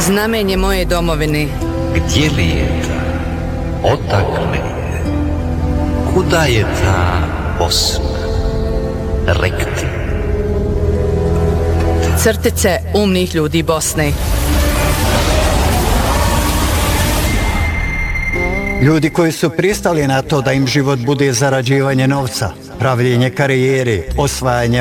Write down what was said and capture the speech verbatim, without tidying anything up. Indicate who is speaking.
Speaker 1: Znamenje moje domovine.
Speaker 2: Gdje li je ta? Odakle je? Kuda je ta Bosna? Rekti.
Speaker 1: Crtice umnih ljudi Bosne.
Speaker 3: Ljudi koji su pristali na to da im život bude zarađivanje novca, pravljenje karijere, osvajanje